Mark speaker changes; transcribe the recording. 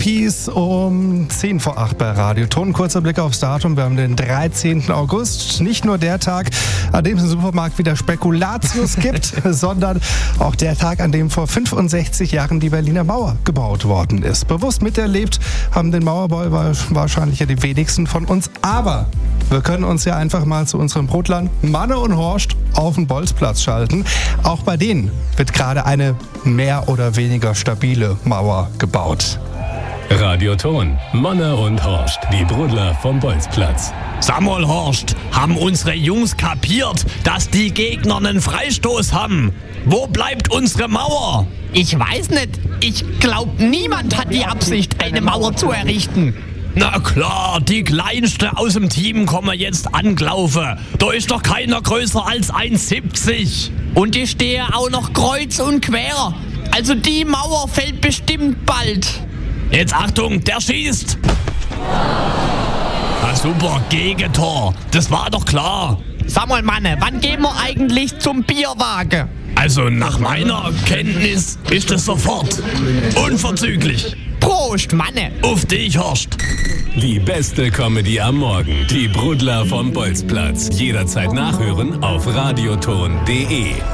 Speaker 1: Peace um 10 vor 8 bei Radio Ton. Kurzer Blick aufs Datum. Wir haben den 13. August. Nicht nur der Tag, an dem es im Supermarkt wieder Spekulatius gibt, sondern auch der Tag, an dem vor 65 Jahren die Berliner Mauer gebaut worden ist. Bewusst miterlebt haben den Mauerbau wahrscheinlich ja die wenigsten von uns. Aber wir können uns ja einfach mal zu unserem Brotland Manne und Horst auf den Bolzplatz schalten. Auch bei denen wird gerade eine mehr oder weniger stabile Mauer gebaut.
Speaker 2: Radio Ton, Manne und Horst, die Brudler vom Bolzplatz.
Speaker 3: Sag mal, Horst, haben unsere Jungs kapiert, dass die Gegner einen Freistoß haben? Wo bleibt unsere Mauer?
Speaker 4: Ich weiß nicht. Ich glaube, niemand hat die Absicht, eine Mauer zu errichten.
Speaker 3: Na klar, die Kleinste aus dem Team kommen jetzt angelaufen. Da ist doch keiner größer als 1,70.
Speaker 4: Und ich stehe auch noch kreuz und quer. Also die Mauer fällt bestimmt bald.
Speaker 3: Jetzt Achtung, der schießt. Ah, super, Gegentor. Das war doch klar.
Speaker 4: Sag mal, Manne, wann gehen wir eigentlich zum Bierwagen?
Speaker 3: Also nach meiner Kenntnis ist es sofort. Unverzüglich.
Speaker 4: Prost, Manne.
Speaker 3: Auf dich, Horst.
Speaker 2: Die beste Comedy am Morgen. Die Brudler vom Bolzplatz. Jederzeit nachhören auf radioton.de.